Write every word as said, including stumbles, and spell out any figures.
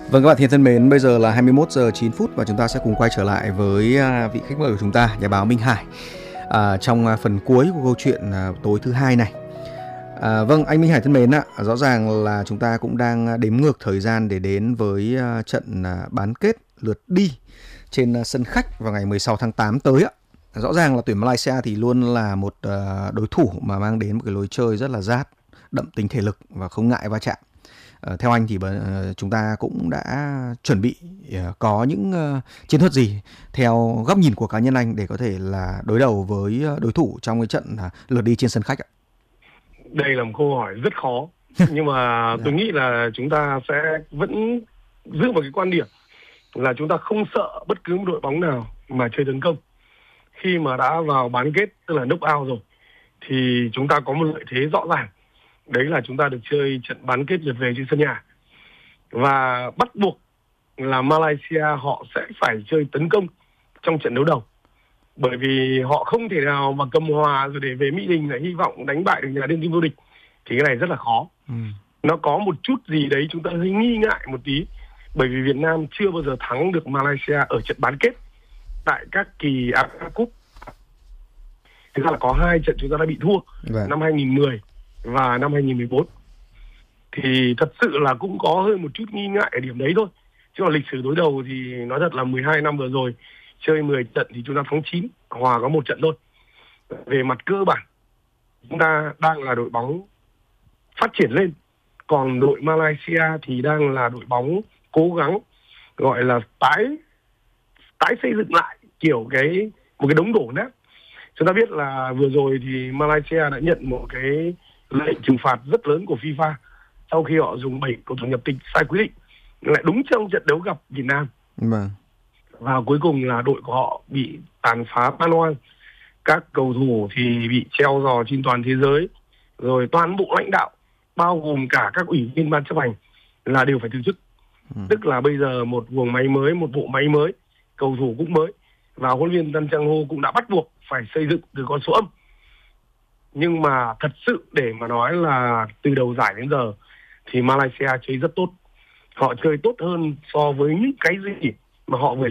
Vâng, các bạn thân mến, bây giờ là hai mươi mốt giờ chín phút và chúng ta sẽ cùng quay trở lại với vị khách mời của chúng ta, nhà báo Minh Hải, à, trong phần cuối của câu chuyện tối thứ hai này. À, vâng, anh Minh Hải thân mến ạ, rõ ràng là chúng ta cũng đang đếm ngược thời gian để đến với trận bán kết lượt đi trên sân khách vào ngày mười sáu tháng tám tới ạ. Rõ ràng là tuyển Malaysia thì luôn là một đối thủ mà mang đến một cái lối chơi rất là rát, đậm tính thể lực và không ngại va chạm. Uh, theo anh thì uh, chúng ta cũng đã chuẩn bị uh, có những uh, chiến thuật gì theo góc nhìn của cá nhân anh để có thể là đối đầu với đối thủ trong cái trận uh, lượt đi trên sân khách ạ? Đây là một câu hỏi rất khó, nhưng mà tôi nghĩ là chúng ta sẽ vẫn giữ một cái quan điểm là chúng ta không sợ bất cứ một đội bóng nào mà chơi tấn công. Khi mà đã vào bán kết, tức là knock out rồi, thì chúng ta có một lợi thế rõ ràng. Đấy là chúng ta được chơi trận bán kết lượt về trên sân nhà. Và bắt buộc là Malaysia họ sẽ phải chơi tấn công trong trận đấu đầu. Bởi vì họ không thể nào mà cầm hòa rồi để về Mỹ Đình lại hy vọng đánh bại được nhà đương kim vô địch. Thì cái này rất là khó. Ừ. Nó có một chút gì đấy chúng ta hơi nghi ngại một tí. Bởi vì Việt Nam chưa bao giờ thắng được Malaysia ở trận bán kết tại các kỳ a ép ép Cup. Thực ra là có hai trận chúng ta đã bị thua. Vậy. Năm hai nghìn mười và năm hai nghìn mười bốn. Thì thật sự là cũng có hơi một chút nghi ngại ở điểm đấy thôi. Chứ còn lịch sử đối đầu thì nói thật là mười hai năm vừa rồi chơi mười trận thì chúng ta thắng chín, hòa có một trận thôi. Về mặt cơ bản chúng ta đang là đội bóng phát triển lên. Còn đội Malaysia thì đang là đội bóng cố gắng gọi là tái tái xây dựng lại kiểu cái một cái đống đổ nát. Chúng ta biết là vừa rồi thì Malaysia đã nhận một cái lệnh trừng phạt rất lớn của FIFA sau khi họ dùng bảy cầu thủ nhập tịch sai quy định, lại đúng trong trận đấu gặp Việt Nam. Vâng. Và cuối cùng là đội của họ bị tàn phá tan hoang, các cầu thủ thì bị treo giò trên toàn thế giới, rồi toàn bộ lãnh đạo bao gồm cả các ủy viên ban chấp hành là đều phải từ chức. Ừ. Tức là bây giờ một guồng máy mới, một bộ máy mới, cầu thủ cũng mới, và huấn luyện viên Tan Chang Ho cũng đã bắt buộc phải xây dựng từ con số âm. Nhưng mà thật sự để mà nói là từ đầu giải đến giờ thì Malaysia chơi rất tốt. Họ chơi tốt hơn so với những cái gì mà họ vừa